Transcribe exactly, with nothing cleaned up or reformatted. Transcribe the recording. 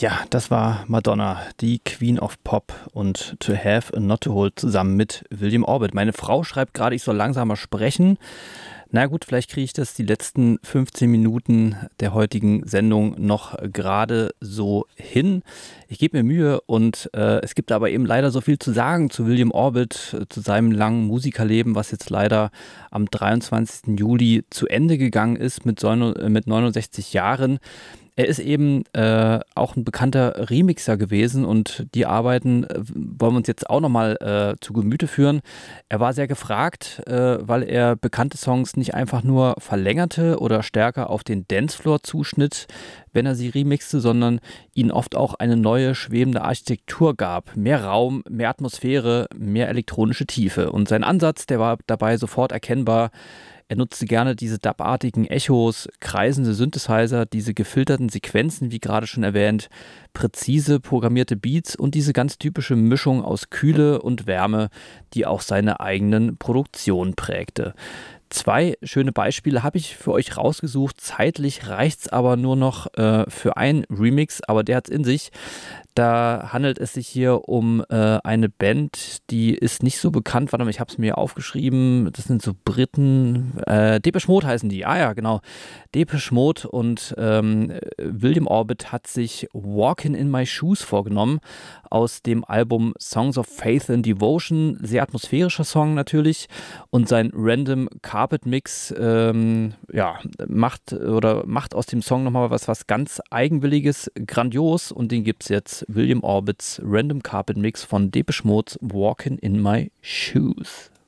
Ja, das war Madonna, die Queen of Pop und To Have and Not to Hold zusammen mit William Orbit. Meine Frau schreibt gerade, ich soll langsamer sprechen. Na gut, vielleicht kriege ich das die letzten fünfzehn Minuten der heutigen Sendung noch gerade so hin. Ich gebe mir Mühe und äh, es gibt aber eben leider so viel zu sagen zu William Orbit, äh, zu seinem langen Musikerleben, was jetzt leider am dreiundzwanzigsten Juli zu Ende gegangen ist mit, so, mit neunundsechzig Jahren. Er ist eben äh, auch ein bekannter Remixer gewesen und die Arbeiten äh, wollen wir uns jetzt auch nochmal äh, zu Gemüte führen. Er war sehr gefragt, äh, weil er bekannte Songs nicht einfach nur verlängerte oder stärker auf den Dancefloor zuschnitt, wenn er sie remixte, sondern ihnen oft auch eine neue schwebende Architektur gab. Mehr Raum, mehr Atmosphäre, mehr elektronische Tiefe. Und sein Ansatz, der war dabei sofort erkennbar. Er nutzte gerne diese dub-artigen Echos, kreisende Synthesizer, diese gefilterten Sequenzen, wie gerade schon erwähnt, präzise programmierte Beats und diese ganz typische Mischung aus Kühle und Wärme, die auch seine eigenen Produktionen prägte. Zwei schöne Beispiele habe ich für euch rausgesucht. Zeitlich reicht es aber nur noch äh, für einen Remix, aber der hat es in sich. Da handelt es sich hier um äh, eine Band, die ist nicht so bekannt. Warte mal, ich habe es mir aufgeschrieben. Das sind so Briten. Äh, Depeche Mode heißen die. Ah ja, genau. Depeche Mode und ähm, William Orbit hat sich Walking in My Shoes vorgenommen aus dem Album Songs of Faith and Devotion. Sehr atmosphärischer Song natürlich. Und sein Random Carpet Mix ähm, ja, macht, oder macht aus dem Song nochmal was, was ganz Eigenwilliges, grandios. Und den gibt es jetzt. William Orbits Random Carpet Mix von Depeche Mode, Walking in My Shoes.